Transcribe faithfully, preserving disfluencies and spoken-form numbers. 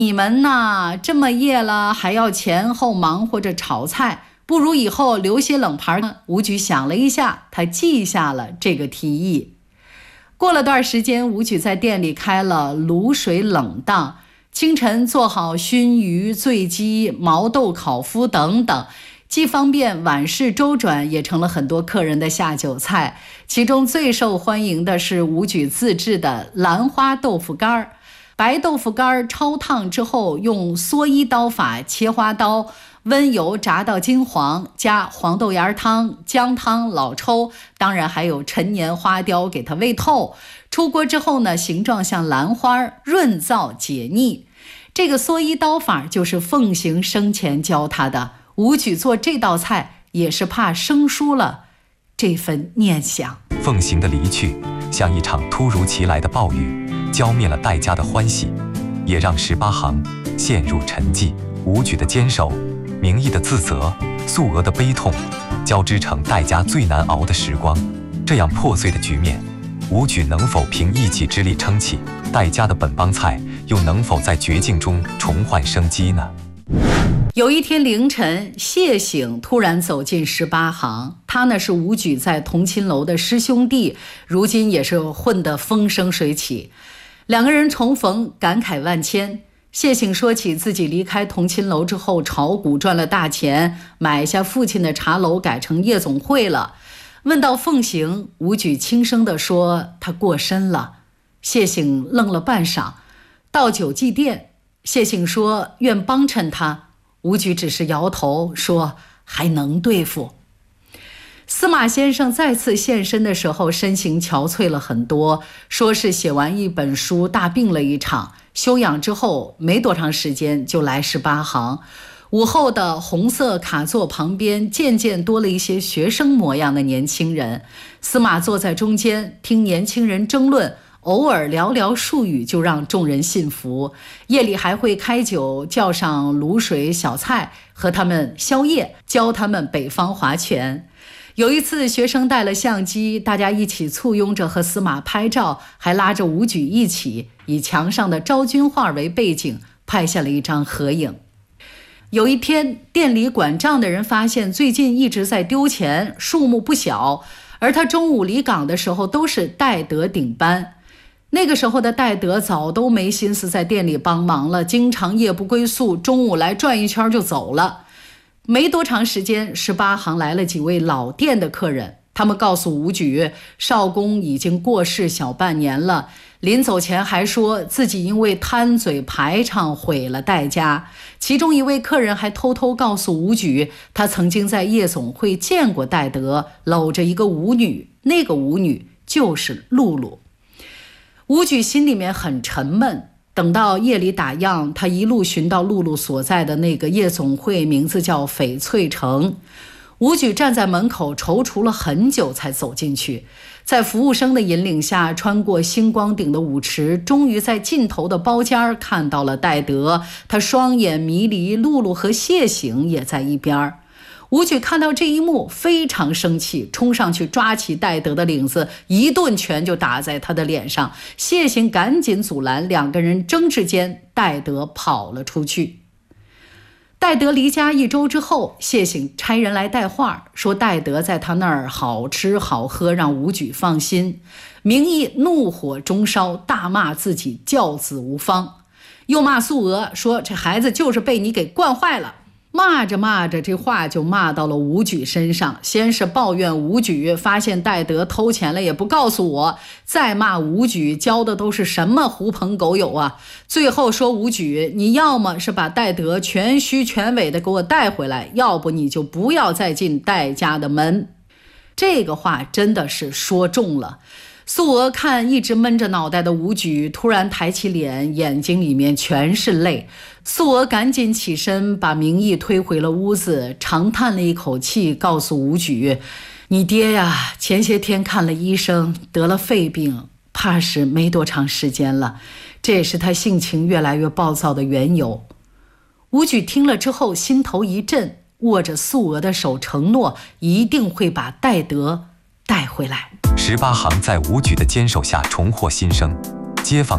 你们呐，这么夜了还要前后忙活着炒菜，不如以后留些冷盘呢。吴举想了一下，他记下了这个提议。过了段时间，吴举在店里开了卤水冷档，清晨做好熏鱼、醉鸡、毛豆烤麸等等，既方便晚市周转，也成了很多客人的下酒菜。其中最受欢迎的是吴举自制的兰花豆腐干儿。白豆腐干焯烫之后，用蓑衣刀法切花刀，温油炸到金黄，加黄豆芽汤、姜汤、老抽，当然还有陈年花雕给它煨透。出锅之后呢，形状像兰花，润燥解腻。这个蓑衣刀法就是奉行生前教他的。吴举做这道菜也是怕生疏了这份念想。 奉行的离去，像一场突如其来的暴雨，浇灭了戴家的欢喜，也让十八行陷入沉寂。吴举的坚守，名义的自责，素娥的悲痛，交织成戴家最难熬的时光。这样破碎的局面，吴举能否凭一己之力撑起？戴家的本帮菜又能否在绝境中重焕生机呢？ 有一天凌晨，谢醒突然走进十八行，他呢是吴举在同亲楼的师兄弟，如今也是混得风生水起。两个人重逢，感慨万千。谢醒说起自己离开同亲楼之后，炒股赚了大钱，买下父亲的茶楼改成夜总会了。问到奉行，吴举轻声地说他过身了。谢醒愣了半晌，倒酒祭奠。谢醒说愿帮衬他，吴举只是摇头说还能对付。司马先生再次现身的时候，身形憔悴了很多，说是写完一本书大病了一场，休养之后没多长时间就来十八行。午后的红色卡座旁边渐渐多了一些学生模样的年轻人，司马坐在中间听年轻人争论，偶尔寥寥数语就让众人信服。夜里还会开酒，叫上卤水小菜，和他们宵夜，教他们北方划拳。有一次学生带了相机，大家一起簇拥着和司马拍照，还拉着吴举一起以墙上的昭君画为背景拍下了一张合影。有一天，店里管账的人发现最近一直在丢钱，数目不小，而他中午离岗的时候都是戴德顶班。那个时候的戴德早都没心思在店里帮忙了，经常夜不归宿，中午来转一圈就走了。没多长时间，十八行来了几位老店的客人，他们告诉吴举，少公已经过世小半年了，临走前还说自己因为贪嘴排场毁了戴家。其中一位客人还偷偷告诉吴举，他曾经在夜总会见过戴德搂着一个舞女，那个舞女就是露露。吴举心里面很沉闷，等到夜里打烊，他一路寻到露露所在的那个夜总会，名字叫翡翠城。吴举站在门口踌躇了很久才走进去，在服务生的引领下，穿过星光顶的舞池，终于在尽头的包间看到了戴德。他双眼迷离，露露和谢醒也在一边。吴举看到这一幕非常生气，冲上去抓起戴德的领子，一顿拳就打在他的脸上。谢醒赶紧阻拦，两个人争执间，戴德跑了出去。戴德离家一周之后，谢醒差人来带话，说戴德在他那儿好吃好喝，让吴举放心。名义怒火中烧，大骂自己教子无方，又骂素娥，说这孩子就是被你给惯坏了。骂着骂着，这话就骂到了吴举身上。先是抱怨吴举发现戴德偷钱了也不告诉我，再骂吴举教的都是什么狐朋狗友啊。最后说吴举，你要么是把戴德全虚全伪的给我带回来，要不你就不要再进戴家的门。这个话真的是说中了。素娥看一直闷着脑袋的吴举，突然抬起脸，眼睛里面全是泪。素娥赶紧起身，把名义推回了屋子，长叹了一口气，告诉吴举，你爹呀，前些天看了医生，得了肺病，怕是没多长时间了，这也是他性情越来越暴躁的缘由。吴举听了之后心头一震，握着素娥的手承诺，一定会把戴德带回来。 十八行在吴举的坚守下重获新生，街坊